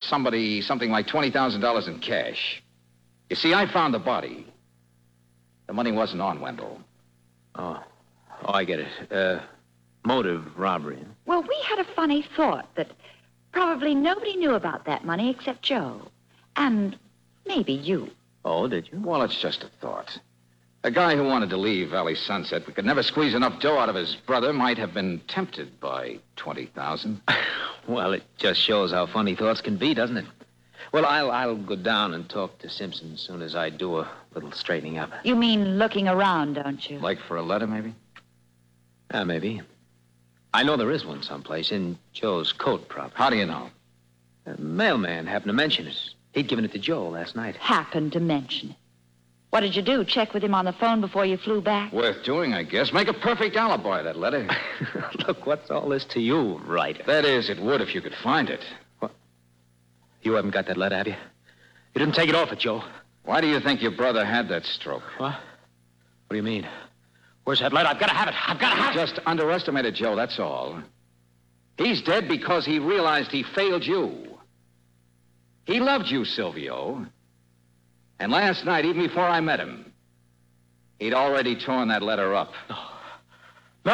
something like $20,000 in cash. You see, I found the body. The money wasn't on Wendell. Oh, I get it. Motive robbery. Well, we had a funny thought that probably nobody knew about that money except Joe. And maybe you. Oh, did you? Well, it's just a thought. A guy who wanted to leave Valley Sunset but could never squeeze enough dough out of his brother might have been tempted by $20,000. Well, it just shows how funny thoughts can be, doesn't it? Well, I'll go down and talk to Simpson as soon as I do a little straightening up. You mean looking around, don't you? Like for a letter, maybe? Yeah, maybe. I know there is one someplace, in Joe's coat, probably. How do you know? A mailman happened to mention it. He'd given it to Joe last night. Happened to mention it. What did you do? Check with him on the phone before you flew back? Worth doing, I guess. Make a perfect alibi, that letter. Look, what's all this to you, writer? That is, it would if you could find it. What? You haven't got that letter, have you? You didn't take it off it, Joe. Why do you think your brother had that stroke? What? What do you mean? Where's that letter? I've got to have it. I've got to have it. Just underestimated Joe, that's all. He's dead because he realized he failed you. He loved you, Silvio. And last night, even before I met him, he'd already torn that letter up. No.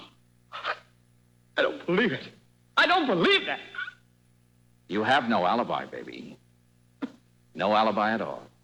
I don't believe it. I don't believe that. You have no alibi, baby. No alibi at all.